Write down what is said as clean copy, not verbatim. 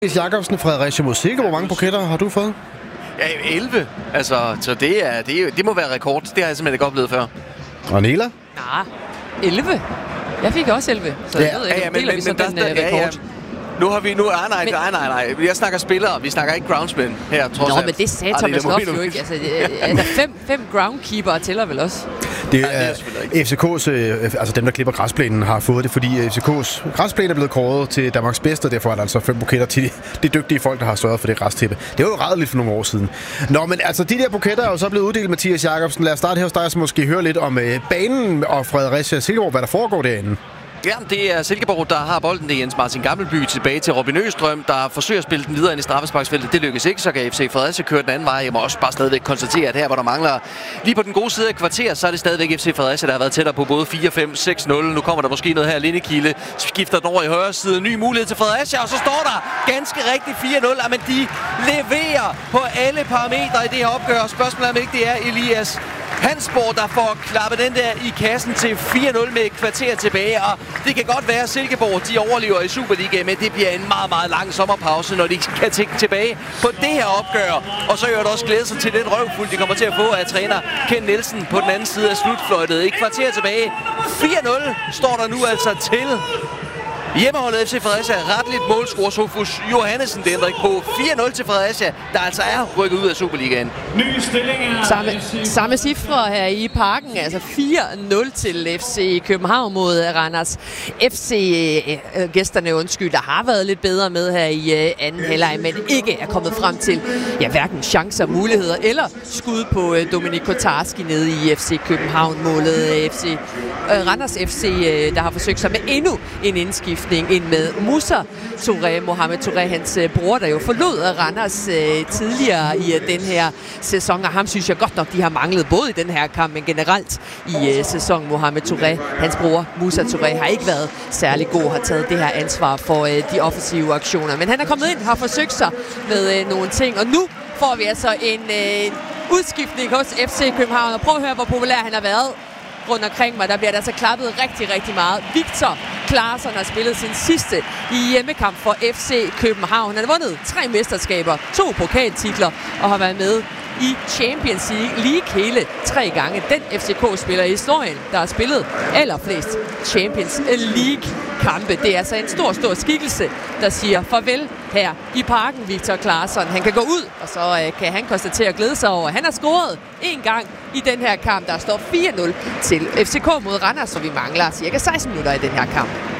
Jacobsen, Fredericia mod Silkeborg. Hvor mange buketter har du fået? Ja, 11. Altså, så det må være rekord. Det har jeg simpelthen ikke oplevet før. Og Nela? Nej, 11. Jeg fik også 11, så jeg ved ikke, deler vi så den rekord. Nu har vi... Nej. Jeg snakker spillere. Vi snakker ikke groundsmen her, trods alt. Nå, men det sagde Thomas Loft jo ikke. Altså, 5 groundkeepere tæller vel også? Det er FCK's, altså dem, der klipper græsplænen, har fået det, fordi FCK's græsplæne er blevet kåret til Danmarks bedste, og derfor er der altså 5 buketter til de dygtige folk, der har sørget for det græstæppe. Det var jo ræddeligt for nogle år siden. Nå, men altså, de der buketter er jo så blevet uddelt, Mathias Jacobsen. Lad os starte her hos dig, og så måske høre lidt om banen og Fredericia Silkeborg, hvad der foregår derinde. Ja, det er Silkeborg, der har bolden. Det er Jens Martin Gammelby tilbage til Robin Østrøm, der forsøger at spille den videre ind i straffesparksfeltet. Det lykkes ikke, så kan FC Fredericia køre den anden vej. Jeg må også bare stadigvæk konstatere, at her, hvor der mangler lige på den gode side af kvarter, så er det stadigvæk FC Fredericia, der har været tættere på både 4-5, 6-0. Nu kommer der måske noget her. Lindekilde skifter den over i højre side. Ny mulighed til Fredericia, og så står der ganske rigtigt 4-0. Men de leverer på alle parametre i det her opgør. Spørgsmålet er, om ikke det er Elias Hansborg, der får klappet den der i kassen til 4-0 med et kvarter tilbage. Og det kan godt være, at Silkeborg de overlever i Superligaen, men det bliver en meget, meget lang sommerpause, når de kan tænke tilbage på det her opgør. Og så gør det også glæde sig til den røvfuld, de kommer til at få af træner Ken Nielsen på den anden side af slutfløjtet. Et kvarter tilbage. 4-0 står der nu altså til hjemmeholdet FC Fredericia. Retteligt målscorer Sofus Johannesen. Det ændrer ikke på. 4-0 til Fredericia, der altså er rykket ud af Superligaen. Nye stillinger. Samme cifre her i Parken. Altså 4-0 til FC København mod Randers. FC-gæsterne, der har været lidt bedre med her i anden halvleg, men ikke er kommet frem til hverken chancer, muligheder eller skud på Dominik Kotarski nede i FC København-målet. Randers FC, der har forsøgt sig med endnu en indskift ind med Musa Touré, Mohamed Touré, hans bror, der jo forlod Randers tidligere i den her sæson, og ham synes jeg godt nok, de har manglet både i den her kamp, men generelt i sæsonen. Mohamed Touré, hans bror Musa Touré, har ikke været særlig god, har taget det her ansvar for de offensive aktioner, men han er kommet ind, har forsøgt sig med nogle ting, og nu får vi altså en udskiftning hos FC København, og prøv at høre, hvor populær han har været rundt omkring mig. Der bliver der altså klappet rigtig, rigtig meget. Victor Claesson har spillet sin sidste hjemmekamp for FC København. Han har vundet 3 mesterskaber, 2 pokaltitler og har været med i Champions League hele 3 gange. Den FCK-spiller i historien, der har spillet allerflest Champions League-kampe. Det er altså en stor, stor skikkelse, der siger farvel her i Parken, Victor Claesson. Han kan gå ud, og så kan han konstatere at glæde sig over. Han har scoret 1 gang i den her kamp. Der står 4-0 til FCK mod Randers, så vi mangler cirka 16 minutter i den her kamp.